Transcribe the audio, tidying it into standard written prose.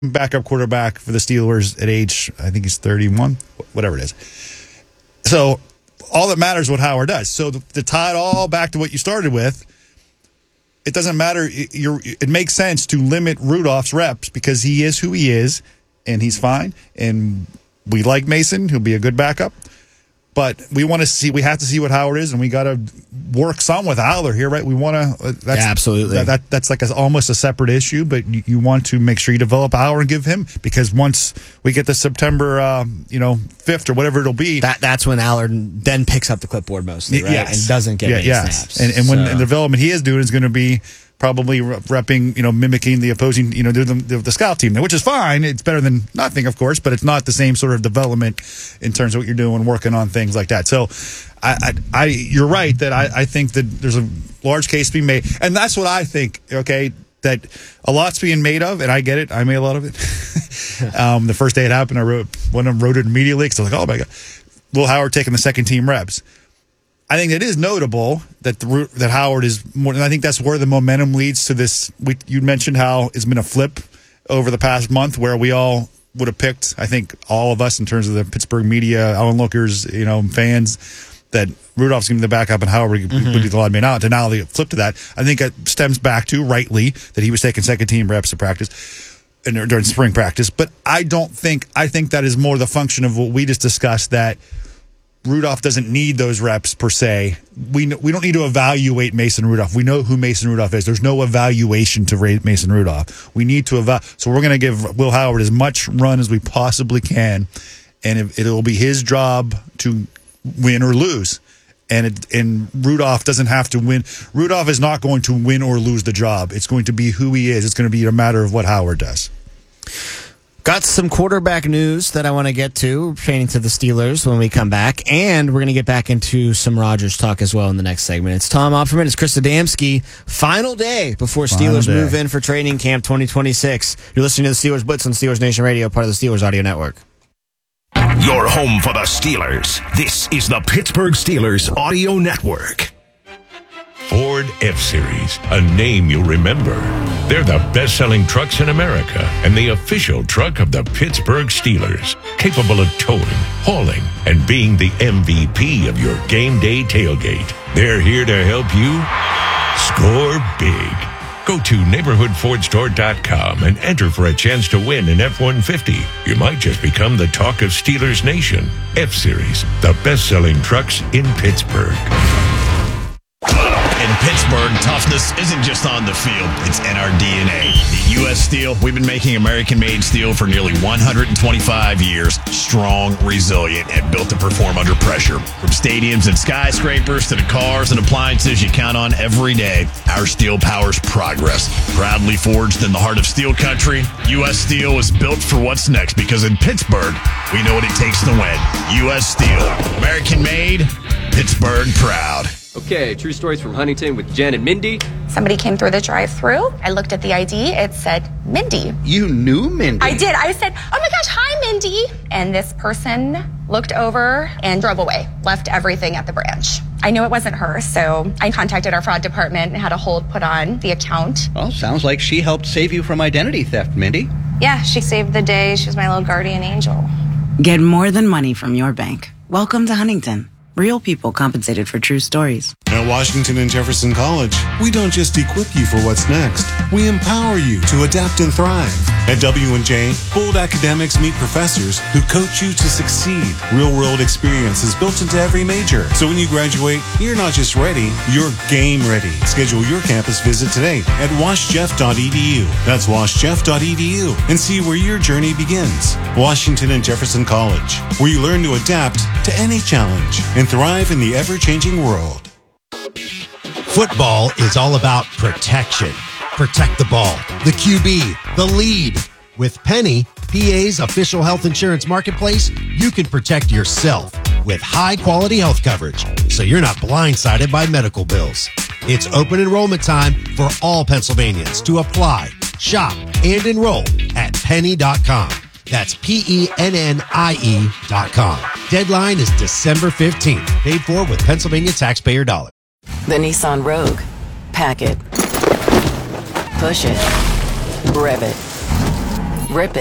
backup quarterback for the Steelers at age, I think he's 31, whatever it is. So all that matters is what Howard does. So to tie it all back to what you started with, it doesn't matter. It makes sense to limit Rudolph's reps because he is who he is, and he's fine. And we like Mason; he'll be a good backup. But we want to see. We have to see what Howard is, and we got to work some with Aller here, right? We want to. Absolutely. That's like almost a separate issue, but you want to make sure you develop Aller and give him, because once we get to September, 5th or whatever it'll be, that's when Aller then picks up the clipboard mostly, right? Yes. And doesn't get any snaps. And when the development he is doing is going to be probably repping, mimicking the opposing, the scout team, which is fine. It's better than nothing, of course, but it's not the same sort of development in terms of what you're doing, working on things like that. So you're right that I think that there's a large case to be made. And that's what I think, okay, that a lot's being made of, and I get it. I made a lot of it. The first day it happened, one of them wrote it immediately because I was like, oh my God. Will Howard taking the second team reps? I think it is notable that Howard is more, and I think that's where the momentum leads to this. You mentioned how it's been a flip over the past month where we all would have picked, I think all of us in terms of the Pittsburgh media, onlookers, fans, that Rudolph's going to be the backup and Howard would be the odd man out. And now they flip to that. I think it stems back to, rightly, that he was taking second team reps at practice and during spring practice. But I think that is more the function of what we just discussed, that Rudolph doesn't need those reps per se. We don't need to evaluate Mason Rudolph. We know who Mason Rudolph is. There's no evaluation to rate Mason Rudolph. We need to so we're going to give Will Howard as much run as we possibly can, and it'll be his job to win or lose. And Rudolph doesn't have to win. Rudolph is not going to win or lose the job. It's going to be who he is. It's going to be a matter of what Howard does. Got some quarterback news that I want to get to pertaining to the Steelers when we come back, and we're going to get back into some Rodgers talk as well in the next segment. It's Tom Opperman, it's Chris Adamski. Final day before Steelers move in for training camp 2026. You're listening to the Steelers Blitz on Steelers Nation Radio, part of the Steelers Audio Network. Your home for the Steelers. This is the Pittsburgh Steelers Audio Network. Ford F-Series, a name you'll remember. They're the best-selling trucks in America and the official truck of the Pittsburgh Steelers, capable of towing, hauling, and being the MVP of your game day tailgate. They're here to help you score big. Go to neighborhoodfordstore.com and enter for a chance to win an F-150. You might just become the talk of Steelers Nation. F-Series, the best-selling trucks in Pittsburgh. In Pittsburgh, toughness isn't just on the field, it's in our DNA. At U.S. Steel, we've been making American-made steel for nearly 125 years. Strong, resilient, and built to perform under pressure. From stadiums and skyscrapers to the cars and appliances you count on every day, our steel powers progress. Proudly forged in the heart of steel country, U.S. Steel is built for what's next, because in Pittsburgh, we know what it takes to win. U.S. Steel. American-made, Pittsburgh proud. Okay, true stories from Huntington with Jen and Mindy. Somebody came through the drive-thru. I looked at the ID. It said Mindy. You knew Mindy? I did. I said, oh my gosh, hi, Mindy. And this person looked over and drove away, left everything at the branch. I knew it wasn't her, so I contacted our fraud department and had a hold put on the account. Well, sounds like she helped save you from identity theft, Mindy. Yeah, she saved the day. She was my little guardian angel. Get more than money from your bank. Welcome to Huntington. Real people compensated for true stories. At Washington and Jefferson College, we don't just equip you for what's next. We empower you to adapt and thrive. At W&J, bold academics meet professors who coach you to succeed. Real-world experience is built into every major. So when you graduate, you're not just ready, you're game ready. Schedule your campus visit today at washjeff.edu. That's washjeff.edu, and see where your journey begins. Washington and Jefferson College, where you learn to adapt to any challenge and thrive in the ever-changing world. Football is all about protection. Protect the ball, the QB, the lead. With Penny, PA's official health insurance marketplace, you can protect yourself with high-quality health coverage, so you're not blindsided by medical bills. It's open enrollment time for all Pennsylvanians to apply, shop, and enroll at penny.com. That's PENNIE.com. Deadline is December 15th. Paid for with Pennsylvania taxpayer dollars. The Nissan Rogue. Pack it. Push it. Rev it. Rip it.